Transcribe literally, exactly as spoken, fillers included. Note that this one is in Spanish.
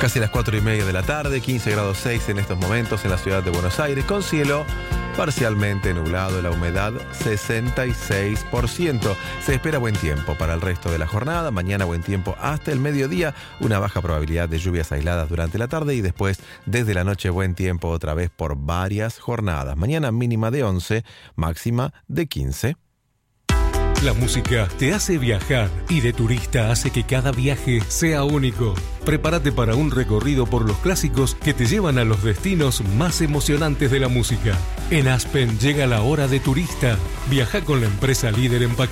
Casi las cuatro y media de la tarde, quince grados seis en estos momentos en la ciudad de Buenos Aires, con cielo parcialmente nublado, la humedad sesenta y seis por ciento. Se espera buen tiempo para el resto de la jornada. Mañana buen tiempo hasta el mediodía, una baja probabilidad de lluvias aisladas durante la tarde y después desde la noche buen tiempo otra vez por varias jornadas. Mañana mínima de once, máxima de quince. La música te hace viajar y de turista hace que cada viaje sea único. Prepárate para un recorrido por los clásicos que te llevan a los destinos más emocionantes de la música. En Aspen llega la hora de turista. Viaja con la empresa líder en paquetes.